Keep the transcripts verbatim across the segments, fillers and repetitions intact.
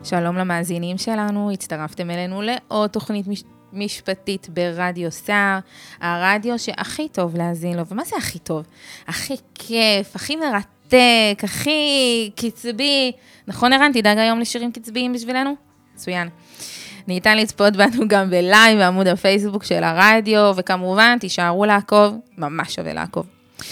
שלום למאזינים שלנו, הצטרפתם אלינו לעוד תוכנית מש... משפטית ברדיו סער, הרדיו שהכי טוב להאזין לו. ומה זה הכי טוב? הכי כיף, הכי מרתק, הכי קצבי. נכון ערן, תדאג היום לשירים קצביים בשבילנו? מצוין. ניתן לצפות בנו גם בלייב בעמוד הפייסבוק של הרדיו, וכמובן תישארו לעקוב, ממש שווה לעקוב.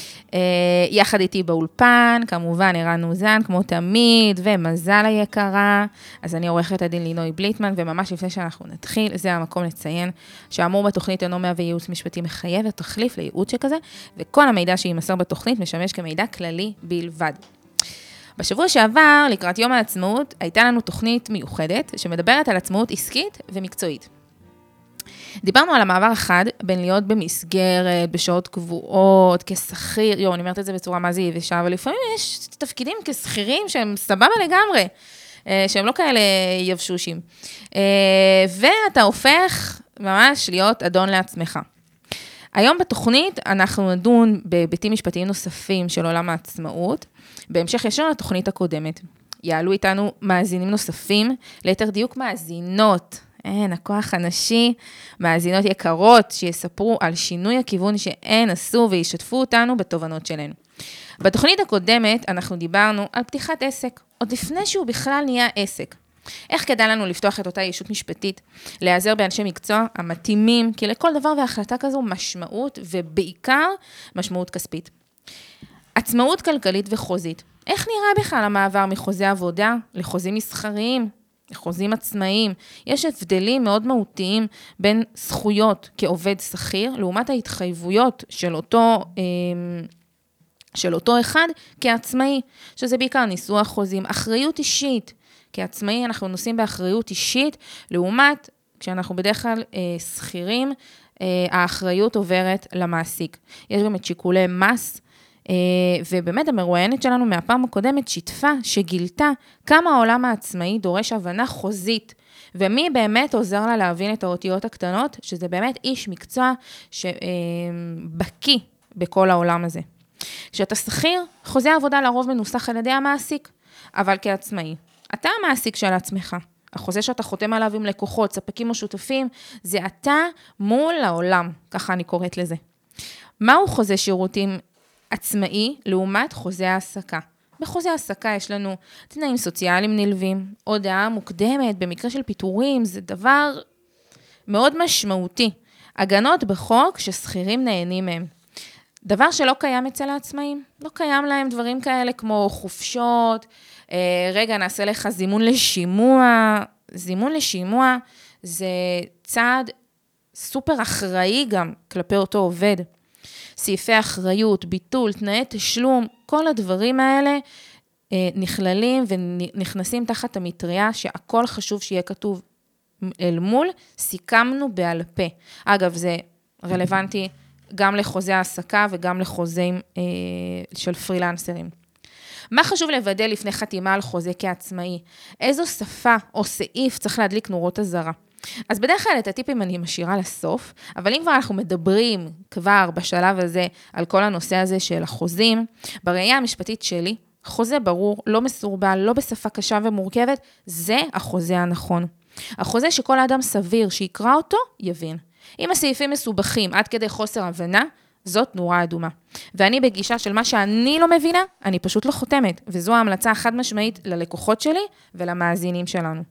יחד איתי באולפן, כמובן ערן נוזן, כמו תמיד, ומזל היקרה. אז אני עורכת הדין לינוי בליטמן, וממש לפני שאנחנו נתחיל, זה המקום לציין, שאמור בתוכנית אינו מהווה ייעוץ משפטי מחייב ותחליף לייעוץ שכזה, וכל המידע שימסר בתוכנית משמש כמידע כללי בלבד. בשבוע שעבר, לקראת יום העצמאות, הייתה לנו תוכנית מיוחדת, שמדברת על עצמאות עסקית ומקצועית. דיברנו על המעבר אחד, בין להיות במסגרת, בשעות קבועות, כשכיר, יו, אני אומרת את זה בצורה מה זה יבשה, אבל לפעמים יש תפקידים כשכירים שהם סבבה לגמרי, שהם לא כאלה יבשושים. ואתה הופך ממש להיות אדון לעצמך. היום בתוכנית אנחנו נדון בהיבטים משפטיים נוספים של עולם העצמאות, בהמשך ישר לתוכנית הקודמת. יעלו איתנו מאזינים נוספים, ליתר דיוק מאזינות, אין, הכוח הנשי, מאזינות יקרות שיספרו על שינוי הכיוון שהן עשו וישתפו אותנו בתובנות שלנו. בתוכנית הקודמת אנחנו דיברנו על פתיחת עסק, עוד לפני שהוא בכלל נהיה עסק. איך כדאי לנו לפתוח את אותה ישות משפטית, להיעזר באנשי מקצוע המתאימים, כי לכל דבר והחלטה כזו משמעות ובעיקר משמעות כספית. עצמאות כלכלית וחוזית. איך נראה בכלל המעבר מחוזה עבודה לחוזים מסחריים? חוזים עצמאיים, יש הבדלים מאוד מהותיים בין זכויות כעובד שכיר, לעומת ההתחייבויות של אותו, של אותו אחד כעצמאי, שזה בעיקר ניסוח חוזים, אחריות אישית, כעצמאי אנחנו נושאים באחריות אישית, לעומת כשאנחנו בדרך כלל שכירים, האחריות עוברת למעסיק. יש גם את שיקולי מס, ובאמת המרואיינת שלנו מהפעם הקודמת שיתפה שגילתה כמה העולם העצמאי דורש הבנה חוזית, ומי באמת עוזר לה להבין את האותיות הקטנות, שזה באמת איש מקצוע שבקי בכל העולם הזה. כשאתה שכיר, חוזה עבודה לרוב מנוסח על ידי המעסיק, אבל כעצמאי, אתה המעסיק של עצמך. החוזה שאתה חותם עליו עם לקוחות, ספקים או שותפים, זה אתה מול העולם, ככה אני קוראת לזה. מהו חוזה שירותים עצמאי לעומת חוזה העסקה? בחוזה העסקה יש לנו תנאים סוציאליים נלווים, הודעה מוקדמת במקרה של פיטורים, זה דבר מאוד משמעותי. הגנות בחוק ששכירים נהנים מהם. דבר שלא קיים אצל העצמאים, לא קיים להם דברים כאלה כמו חופשות, רגע נעשה לך זימון לשימוע, זימון לשימוע זה צעד סופר אחראי גם כלפי אותו עובד. סעיפי אחריות, ביטול, תנאי תשלום, כל הדברים האלה אה, נכללים ונכנסים תחת המטריה שהכל חשוב שיהיה כתוב אל מול, סיכמנו בעל פה. אגב, זה רלוונטי גם לחוזה העסקה וגם לחוזים אה, של פרילנסרים. מה חשוב לוודא לפני חתימה על חוזה כעצמאי? איזו שפה או סעיף צריך להדליק נורות אזהרה? אז בדרך כלל את הטיפים אני משאירה לסוף, אבל אם כבר אנחנו מדברים כבר בשלב הזה על כל הנושא הזה של החוזים, בראייה המשפטית שלי, חוזה ברור, לא מסורבל, לא בשפה קשה ומורכבת, זה החוזה הנכון. החוזה שכל האדם סביר שיקרא אותו, יבין. אם הסעיפים מסובכים עד כדי חוסר הבנה, זאת נורה אדומה. ואני בגישה של מה שאני לא מבינה, אני פשוט לא חותמת, וזו ההמלצה החד משמעית ללקוחות שלי ולמאזינים שלנו.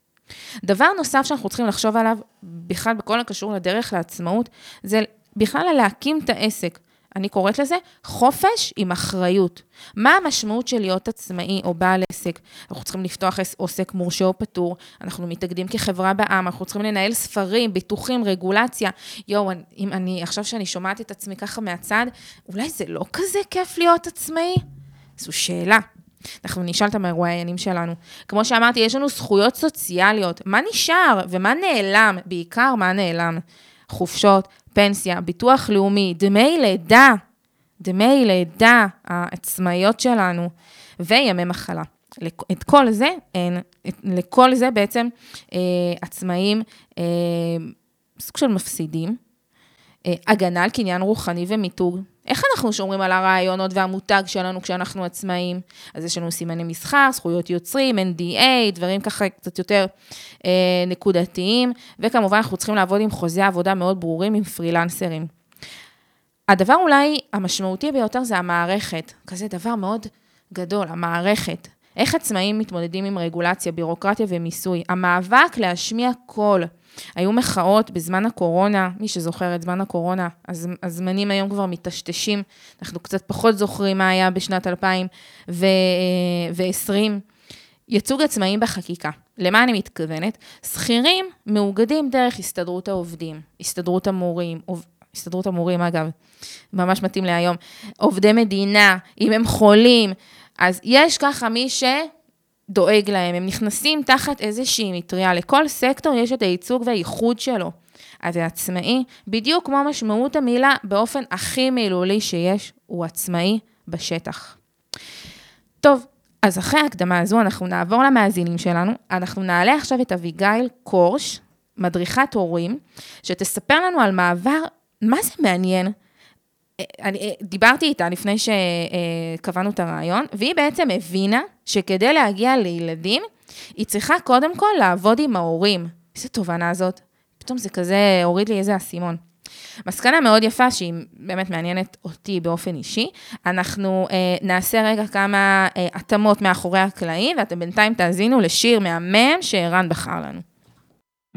דבר נוסף שאנחנו צריכים לחשוב עליו, בכלל בכל הקשור לדרך לעצמאות, זה בכלל להקים את העסק. אני קוראת לזה חופש עם אחריות. מה המשמעות של להיות עצמאי או בעל עסק? אנחנו צריכים לפתוח עוסק מורשה או פטור, אנחנו מתאגדים כחברה בעם, אנחנו צריכים לנהל ספרים, ביטוחים, רגולציה. יו, אם אני, עכשיו שאני שומעת את עצמי ככה מהצד, אולי זה לא כזה כיף להיות עצמאי? זו שאלה. אנחנו נשאל את המרואיינים שלנו. כמו שאמרתי, יש לנו זכויות סוציאליות. מה נשאר ומה נעלם? בעיקר מה נעלם? חופשות, פנסיה, ביטוח לאומי, דמי לידה, דמי לידה, העצמאיות שלנו, וימי מחלה. את כל זה, אין, לכל זה בעצם אה, עצמאים, אה, סוג של מפסידים, הגנה על קניין רוחני ומיתוג. איך אנחנו שומרים על הרעיונות והמותג שלנו כשאנחנו עצמאים? אז יש לנו סימני מסחר, זכויות יוצרים, אן די איי, דברים ככה קצת יותר אה, נקודתיים, וכמובן אנחנו צריכים לעבוד עם חוזי עבודה מאוד ברורים עם פרילנסרים. הדבר אולי המשמעותי ביותר זה המערכת, כזה דבר מאוד גדול, המערכת. איך עצמאים מתמודדים עם רגולציה, בירוקרטיה ומיסוי? המאבק להשמיע קול. היו מחאות בזמן הקורונה, מי שזוכר את זמן הקורונה, אז הזמנים היום כבר מתשתשים, אנחנו קצת פחות זוכרים מה היה בשנת אלפיים ועשרים. ייצוג עצמאים בחקיקה. למה אני מתכוונת? שכירים מאוגדים דרך הסתדרות העובדים, הסתדרות המורים, הסתדרות המורים אגב, ממש מתאים להיום, עובדי מדינה, אם הם חולים, אז יש ככה מי שדואג להם, הם נכנסים תחת איזושהי מטריה, לכל סקטור יש את הייצוג והייחוד שלו. אז העצמאי, בדיוק כמו משמעות המילה, באופן הכי מילולי שיש, הוא עצמאי בשטח. טוב, אז אחרי ההקדמה הזו אנחנו נעבור למאזינים שלנו, אנחנו נעלה עכשיו את אביגיל קורש, מדריכת הורים, שתספר לנו על מעבר, מה זה מעניין? אני דיברתי איתה לפני שקבענו את הרעיון, והיא בעצם הבינה שכדי להגיע לילדים, היא צריכה קודם כל לעבוד עם ההורים. איזה תובנה הזאת? פתאום זה כזה, הוריד לי איזה אסימון. מסקנה מאוד יפה, שהיא באמת מעניינת אותי באופן אישי. אנחנו אה, נעשה רגע כמה אה, התאמות מאחורי הקלעים, ואתם בינתיים תאזינו לשיר מהמם שערן בחר לנו.